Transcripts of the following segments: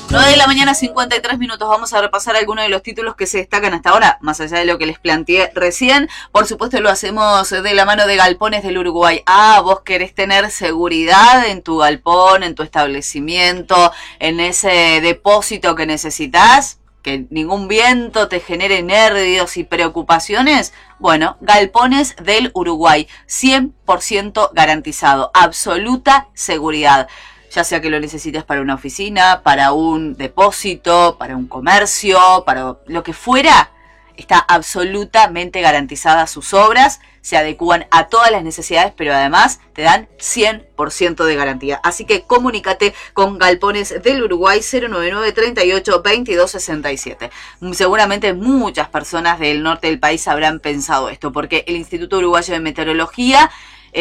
9 de la mañana, 53 minutos. Vamos a repasar algunos de los títulos que se destacan hasta ahora, más allá de lo que les planteé recién. Por supuesto, lo hacemos de la mano de Galpones del Uruguay. Vos querés tener seguridad en tu galpón, en tu establecimiento, en ese depósito que necesitas, que ningún viento te genere nervios y preocupaciones. Bueno, Galpones del Uruguay, 100% garantizado, absoluta seguridad. Ya sea que lo necesites para una oficina, para un depósito, para un comercio, para lo que fuera, está absolutamente garantizada sus obras, se adecúan a todas las necesidades, pero además te dan 100% de garantía. Así que comunícate con Galpones del Uruguay 099 38 22 67. Seguramente muchas personas del norte del país habrán pensado esto, porque el Instituto Uruguayo de Meteorología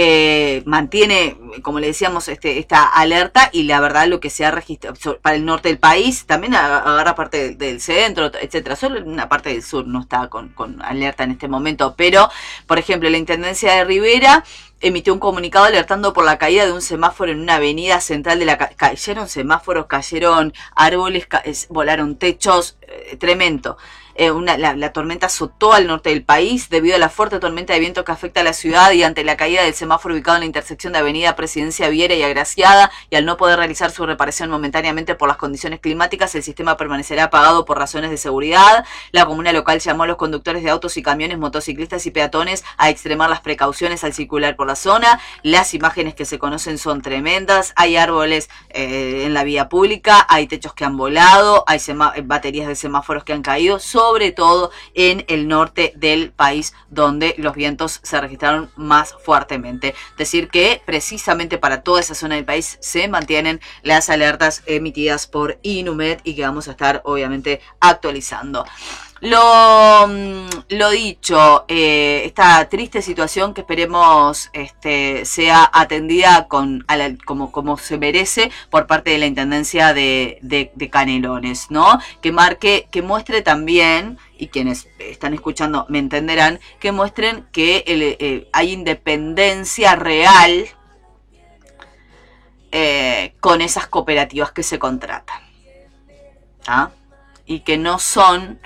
mantiene, como le decíamos, esta alerta, y la verdad lo que se ha registrado para el norte del país, también agarra parte del centro, etcétera. Solo una parte del sur no está con alerta en este momento, pero por ejemplo la Intendencia de Rivera emitió un comunicado alertando por la caída de un semáforo en una avenida central de la cayeron semáforos, cayeron árboles, volaron techos, tremendo. La tormenta azotó al norte del país debido a la fuerte tormenta de viento que afecta a la ciudad, y ante la caída del semáforo ubicado en la intersección de Avenida Presidencia Viera y Agraciada, y al no poder realizar su reparación momentáneamente por las condiciones climáticas, el sistema permanecerá apagado por razones de seguridad. La comuna local llamó a los conductores de autos y camiones, motociclistas y peatones a extremar las precauciones al circular por la zona. Las imágenes que se conocen son tremendas. Hay árboles en la vía pública, hay techos que han volado, hay baterías de semáforos que han caído, sobre todo en el norte del país, donde los vientos se registraron más fuertemente. Decir que precisamente para toda esa zona del país se mantienen las alertas emitidas por Inumet, y que vamos a estar obviamente actualizando. Lo dicho, esta triste situación que esperemos sea atendida como se merece por parte de la Intendencia de Canelones, ¿no? Que muestre también, y quienes están escuchando me entenderán, que muestren que hay independencia real con esas cooperativas que se contratan, ¿ah? Y que no son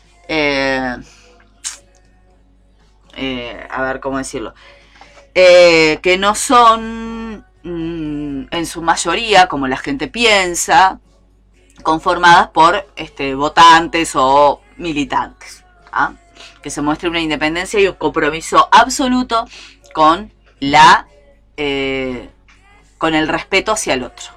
a ver cómo decirlo, que no son en su mayoría, como la gente piensa, conformadas por votantes o militantes, ¿ah? Que se muestre una independencia y un compromiso absoluto con con el respeto hacia el otro.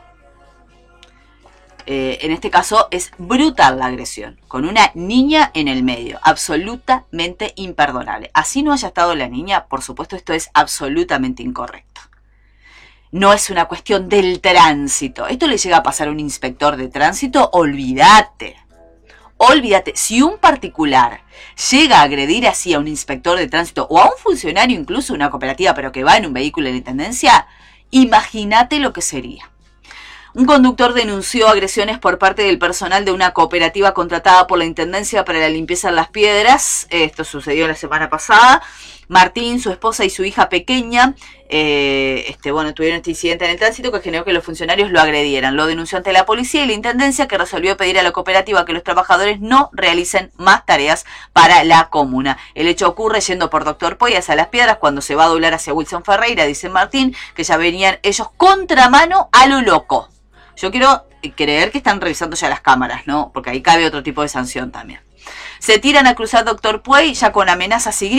En este caso es brutal la agresión, con una niña en el medio, absolutamente imperdonable. Así no haya estado la niña, por supuesto esto es absolutamente incorrecto. No es una cuestión del tránsito. Esto le llega a pasar a un inspector de tránsito, olvídate. Olvídate, si un particular llega a agredir así a un inspector de tránsito o a un funcionario, incluso una cooperativa, pero que va en un vehículo de la intendencia, imagínate lo que sería. Un conductor denunció agresiones por parte del personal de una cooperativa contratada por la Intendencia para la limpieza de las piedras. Esto sucedió la semana pasada. Martín, su esposa y su hija pequeña, tuvieron este incidente en el tránsito que generó que los funcionarios lo agredieran. Lo denunció ante la policía y la Intendencia, que resolvió pedir a la cooperativa que los trabajadores no realicen más tareas para la comuna. El hecho ocurre yendo por Doctor Puey hacia Las Piedras, cuando se va a doblar hacia Wilson Ferreira, dice Martín, que ya venían ellos contramano a lo loco. Yo quiero creer que están revisando ya las cámaras, ¿no? Porque ahí cabe otro tipo de sanción también. Se tiran a cruzar Doctor Puey ya con amenazas y gritos.